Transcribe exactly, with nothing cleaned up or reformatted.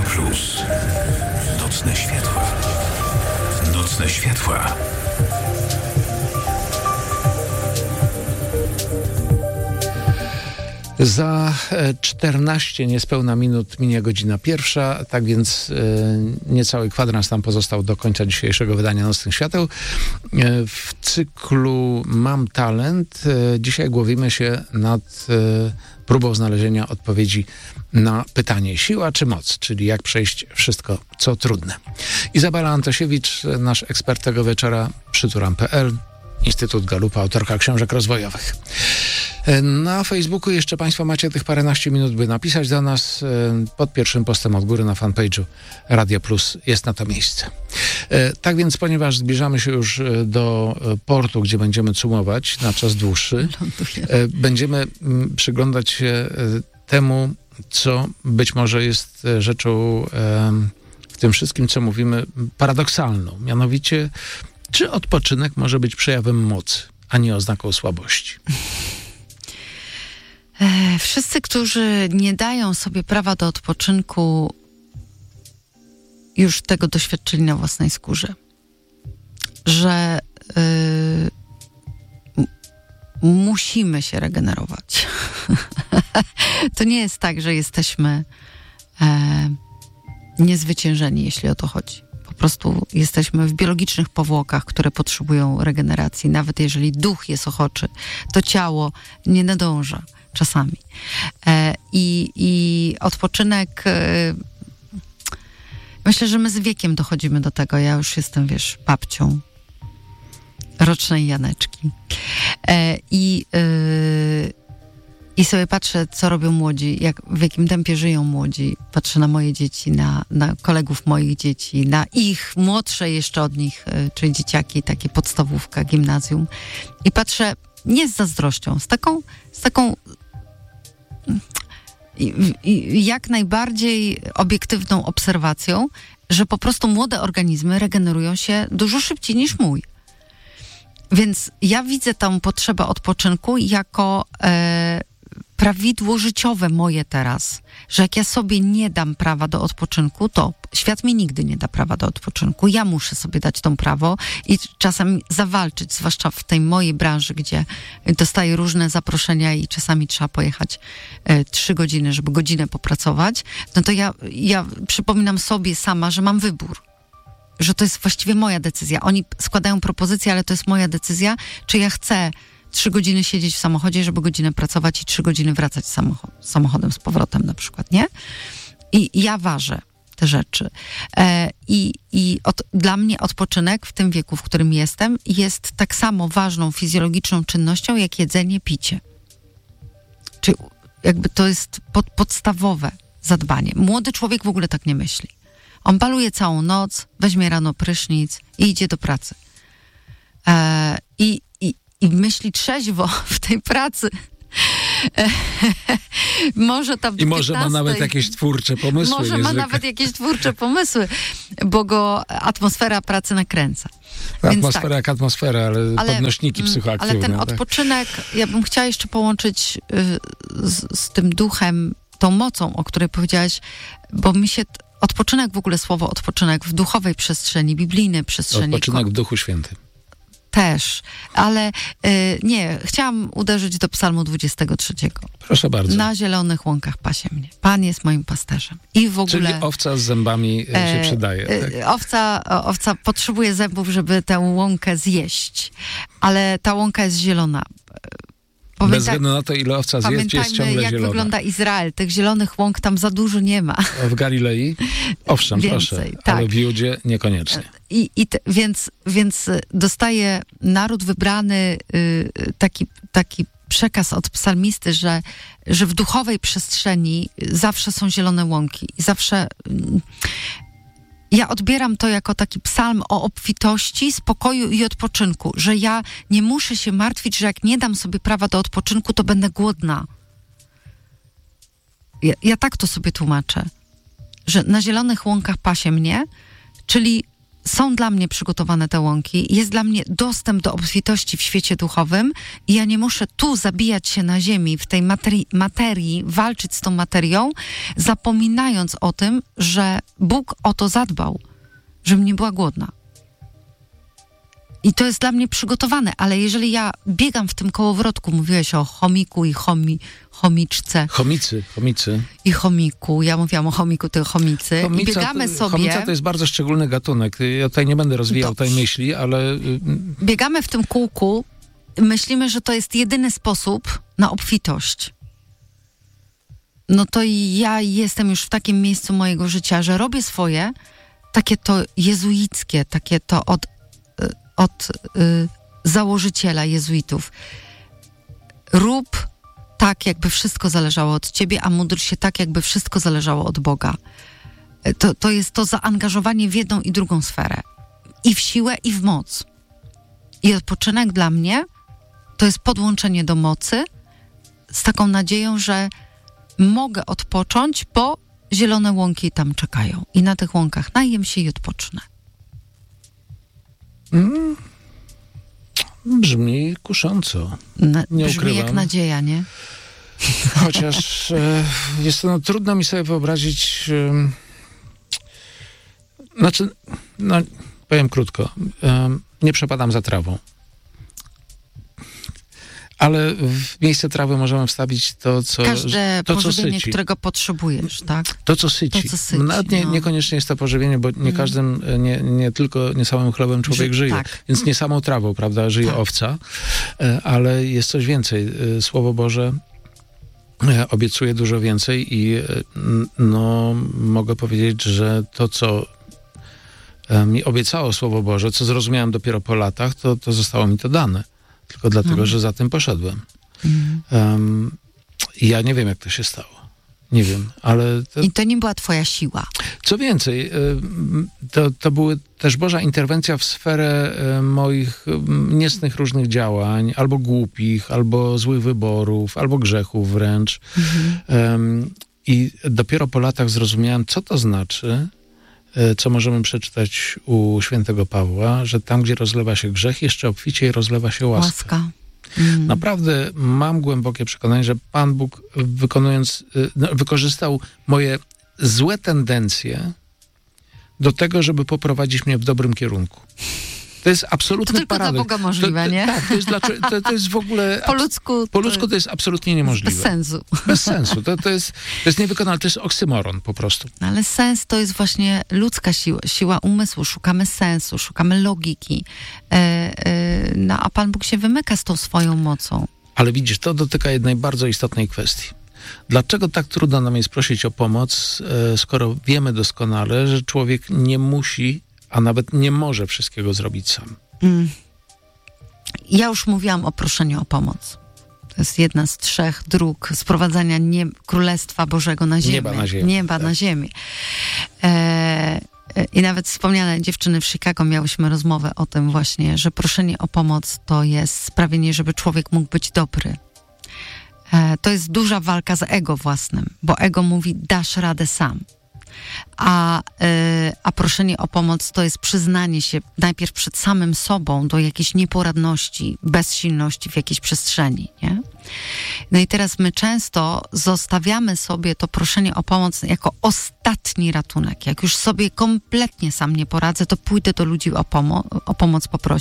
Radio Plus. Nocne światła. Nocne światła. Za czternaście niespełna minut minie godzina pierwsza, tak więc e, niecały kwadrans nam pozostał do końca dzisiejszego wydania Nocnych Świateł. E, w cyklu Mam Talent e, dzisiaj głowimy się nad e, próbą znalezienia odpowiedzi na pytanie siła czy moc, czyli jak przejść wszystko, co trudne. Izabela Antosiewicz, nasz ekspert tego wieczora, przyturam kropka pe el, Instytut Galupa, autorka książek rozwojowych. Na Facebooku jeszcze Państwo macie tych paręnaście minut, by napisać do nas. Pod pierwszym postem od góry na fanpage'u Radio Plus jest na to miejsce. Tak więc, ponieważ zbliżamy się już do portu, gdzie będziemy cumować na czas dłuższy, będziemy przyglądać się temu, co być może jest rzeczą w tym wszystkim, co mówimy, paradoksalną. Mianowicie, czy odpoczynek może być przejawem mocy, a nie oznaką słabości? Wszyscy, którzy nie dają sobie prawa do odpoczynku, już tego doświadczyli na własnej skórze. Że yy, musimy się regenerować. To nie jest tak, że jesteśmy e, niezwyciężeni, jeśli o to chodzi. Po prostu jesteśmy w biologicznych powłokach, które potrzebują regeneracji. Nawet jeżeli duch jest ochoczy, to ciało nie nadąża czasami. E, i, I odpoczynek... E, myślę, że my z wiekiem dochodzimy do tego. Ja już jestem, wiesz, babcią rocznej Janeczki. E, I... E, I sobie patrzę, co robią młodzi, jak, w jakim tempie żyją młodzi. Patrzę na moje dzieci, na, na kolegów moich dzieci, na ich młodsze jeszcze od nich, czyli dzieciaki, takie podstawówka, gimnazjum. I patrzę nie z zazdrością, z taką, z taką i, i, jak najbardziej obiektywną obserwacją, że po prostu młode organizmy regenerują się dużo szybciej niż mój. Więc ja widzę tą potrzebę odpoczynku jako e, prawidło życiowe moje teraz, że jak ja sobie nie dam prawa do odpoczynku, to świat mi nigdy nie da prawa do odpoczynku. Ja muszę sobie dać to prawo i czasami zawalczyć, zwłaszcza w tej mojej branży, gdzie dostaję różne zaproszenia i czasami trzeba pojechać e, trzy godziny, żeby godzinę popracować. No to ja, ja przypominam sobie sama, że mam wybór. Że to jest właściwie moja decyzja. Oni składają propozycje, ale to jest moja decyzja, czy ja chcę trzy godziny siedzieć w samochodzie, żeby godzinę pracować i trzy godziny wracać samochod- samochodem z powrotem na przykład, nie? I, i ja ważę te rzeczy. E, I i od, dla mnie odpoczynek w tym wieku, w którym jestem, jest tak samo ważną fizjologiczną czynnością, jak jedzenie, picie. Czyli jakby to jest pod, podstawowe zadbanie. Młody człowiek w ogóle tak nie myśli. On baluje całą noc, weźmie rano prysznic i idzie do pracy. E, i, i, I myśli trzeźwo w tej pracy. E, może tam I może ma nawet jakieś twórcze pomysły. Może niezwykle. ma nawet jakieś twórcze pomysły, bo go atmosfera pracy nakręca. Atmosfera Więc tak, jak atmosfera, ale, ale podnośniki psychoaktywne. Ale ten tak? odpoczynek, ja bym chciała jeszcze połączyć y, z, z tym duchem, tą mocą, o której powiedziałaś, bo mi się... Odpoczynek, w ogóle słowo odpoczynek w duchowej przestrzeni, biblijnej przestrzeni. Odpoczynek w Duchu Świętym. Też, ale y, nie, chciałam uderzyć do Psalmu dwudziestego trzeciego. Proszę bardzo. Na zielonych łąkach pasie mnie. Pan jest moim pasterzem. I w ogóle... Czyli owca z zębami e, się przydaje. Tak? E, owca, owca potrzebuje zębów, żeby tę łąkę zjeść, ale ta łąka jest zielona. Pamięta... Bez względu na to, ile owca zje, jest ciągle Pamiętajmy, jak zielona. wygląda Izrael. Tych zielonych łąk tam za dużo nie ma. W Galilei? Owszem, Więcej, proszę. tak. Ale w Judzie niekoniecznie. I, i te, więc, więc dostaje naród wybrany y, taki, taki przekaz od psalmisty, że, że w duchowej przestrzeni zawsze są zielone łąki. I zawsze... Y, Ja odbieram to jako taki psalm o obfitości, spokoju i odpoczynku, że ja nie muszę się martwić, że jak nie dam sobie prawa do odpoczynku, to będę głodna. Ja, ja tak to sobie tłumaczę, że na zielonych łąkach pasie mnie, czyli są dla mnie przygotowane te łąki, jest dla mnie dostęp do obfitości w świecie duchowym i ja nie muszę tu zabijać się na ziemi, w tej materii, materii, walczyć z tą materią, zapominając o tym, że Bóg o to zadbał, żebym nie była głodna. I to jest dla mnie przygotowane, ale jeżeli ja biegam w tym kołowrotku, mówiłeś o chomiku i chomi, chomiczce. Chomicy, chomicy. I chomiku, ja mówiłam o chomiku, ty o chomicy. Chomica, I biegamy to, sobie... Chomica to jest bardzo szczególny gatunek. Ja tutaj nie będę rozwijał Dobrze. tej myśli, ale... Biegamy w tym kółku, myślimy, że to jest jedyny sposób na obfitość. No to ja jestem już w takim miejscu mojego życia, że robię swoje, takie to jezuickie, takie to od, od y, założyciela jezuitów. Rób tak, jakby wszystko zależało od ciebie, a módl się tak, jakby wszystko zależało od Boga. To, to jest to zaangażowanie w jedną i drugą sferę. I w siłę, i w moc. I odpoczynek dla mnie to jest podłączenie do mocy z taką nadzieją, że mogę odpocząć, bo zielone łąki tam czekają. I na tych łąkach najem się i odpocznę. Mm, brzmi kusząco. Na, nie brzmi ukrywam. jak nadzieja, nie? Chociaż e, jest to no, trudno mi sobie wyobrazić... E, znaczy, no, powiem krótko. E, nie przepadam za trawą. Ale w miejsce trawy możemy wstawić to, co Każde to, co pożywienie, syci. którego potrzebujesz, tak? To, co syci. To, co syci, Nawet nie, no. niekoniecznie jest to pożywienie, bo nie każdym, nie, nie tylko nie samym chlebem człowiek Ży- żyje. tak. Więc nie samą trawą, prawda, żyje Tak. owca. E, Ale jest coś więcej. E, Słowo Boże e, obiecuje dużo więcej i e, n- no, mogę powiedzieć, że to, co e, mi obiecało Słowo Boże, co zrozumiałem dopiero po latach, to, to zostało mi to dane. Tylko dlatego, Mhm. że za tym poszedłem. Mhm. Um, ja nie wiem, jak to się stało. Nie wiem, ale... To, I to nie była twoja siła. co więcej, ym, to, to była też Boża interwencja w sferę y, moich ym, niecnych różnych działań, albo głupich, albo złych wyborów, albo grzechów wręcz. Mhm. Ym, I dopiero po latach zrozumiałem, co to znaczy, y, co możemy przeczytać u świętego Pawła, że tam, gdzie rozlewa się grzech, jeszcze obficiej rozlewa się łaska. Łaska. Mhm. Naprawdę mam głębokie przekonanie, że Pan Bóg wykonując, y, no, wykorzystał moje złe tendencje do tego, żeby poprowadzić mnie w dobrym kierunku. To jest absolutny To tylko dla paradoks. Boga możliwe, to, to, nie? Tak, to jest, dlaczego, to, to jest w ogóle... Po ludzku, Po ludzku to jest absolutnie niemożliwe. bez sensu. Bez sensu. To, to, jest, to jest niewykonalne. To jest oksymoron po prostu. No ale sens to jest właśnie ludzka siła, siła umysłu. Szukamy sensu, szukamy logiki. E, e, no a Pan Bóg się wymyka z tą swoją mocą. Ale widzisz, to dotyka jednej bardzo istotnej kwestii. Dlaczego tak trudno nam jest prosić o pomoc, e, skoro wiemy doskonale, że człowiek nie musi, a nawet nie może wszystkiego zrobić sam? Mm. Ja już mówiłam o proszeniu o pomoc. To jest jedna z trzech dróg sprowadzania nie, Królestwa Bożego na ziemię. Nieba na ziemię, Nieba tak. na ziemię. E, e, I nawet wspomniane dziewczyny w Chicago miałyśmy rozmowę o tym właśnie, że proszenie o pomoc to jest sprawienie, żeby człowiek mógł być dobry. E, to jest duża walka z ego własnym, bo ego mówi, dasz radę sam. A, y, a proszenie o pomoc to jest przyznanie się najpierw przed samym sobą do jakiejś nieporadności, bezsilności w jakiejś przestrzeni, nie? No i teraz my często zostawiamy sobie to proszenie o pomoc jako ostatni ratunek. Jak już sobie kompletnie sam nie poradzę, to pójdę do ludzi o, pomo- o pomoc poprosić.